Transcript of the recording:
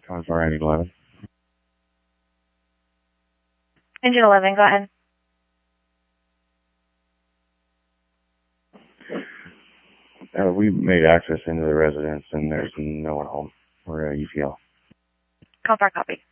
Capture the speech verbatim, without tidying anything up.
I'm sorry, Engine eleven. Engine eleven, go ahead. Uh, we made access into the residence, and there's no one home. We're a U T L. Call for a copy.